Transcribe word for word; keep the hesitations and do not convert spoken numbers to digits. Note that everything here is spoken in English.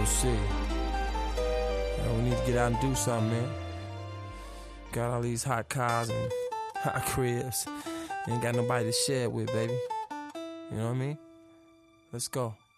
Yo, C. Yo, we need to get out and do something, man. Got all these hot cars and hot cribs. Ain't got nobody to share it with, baby. You know what I mean? Let's go.